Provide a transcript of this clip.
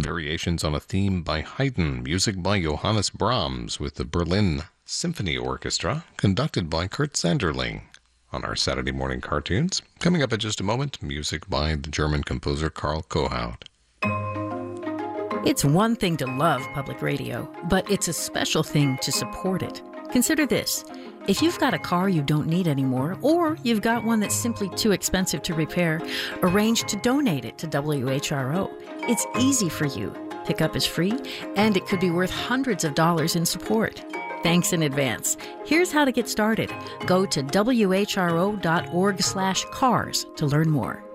Variations on a Theme by Haydn, music by Johannes Brahms with the Berlin Symphony Orchestra, conducted by Kurt Sanderling. On our Saturday morning cartoons, coming up in just a moment, music by the German composer Karl Kohaut. It's one thing to love public radio, but it's a special thing to support it. Consider this. If you've got a car you don't need anymore, or you've got one that's simply too expensive to repair, arrange to donate it to WHRO. It's easy for you. Pickup is free, and it could be worth hundreds of dollars in support. Thanks in advance. Here's how to get started. Go to whro.org/cars to learn more.